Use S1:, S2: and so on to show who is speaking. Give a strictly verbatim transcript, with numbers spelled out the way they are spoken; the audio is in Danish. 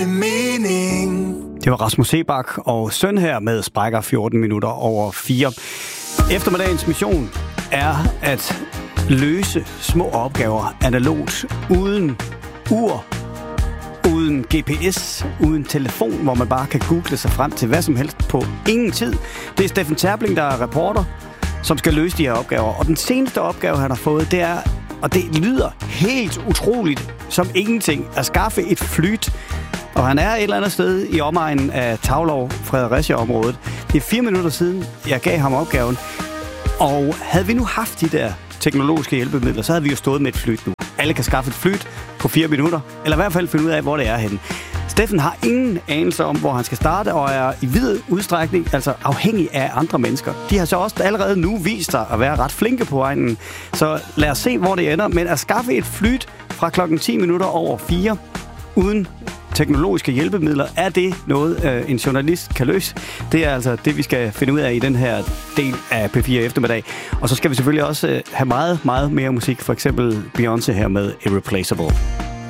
S1: mening.
S2: Det var Rasmus Seebach og Søn her med Sprækker fjorten minutter over fire. Eftermiddagens mission er at løse små opgaver analogt, uden ur, uden G P S, uden telefon, hvor man bare kan google sig frem til hvad som helst på ingen tid. Det er Steffen Terpling, der er reporter, som skal løse de her opgaver. Og den seneste opgave, han har fået, det er, og det lyder helt utroligt som ingenting, at skaffe et flyt. Og han er et eller andet sted i omegnen af Taulov, Fredericia-området. Det er fire minutter siden, jeg gav ham opgaven. Og havde vi nu haft de der teknologiske hjælpemidler, så havde vi jo stået med et flyt nu. Alle kan skaffe et flyt på fire minutter, eller i hvert fald finde ud af, hvor det er henne. Steffen har ingen anelse om, hvor han skal starte, og er i vid udstrækning altså afhængig af andre mennesker. De har så også allerede nu vist sig at være ret flinke på vejen. Så lad os se, hvor det ender. Men at skaffe et flyt fra klokken ti minutter over fire, uden teknologiske hjælpemidler, er det noget, øh, en journalist kan løse? Det er altså det, vi skal finde ud af i den her del af P fire eftermiddag. Og så skal vi selvfølgelig også øh, have meget, meget mere musik. For eksempel Beyoncé her med Irreplaceable.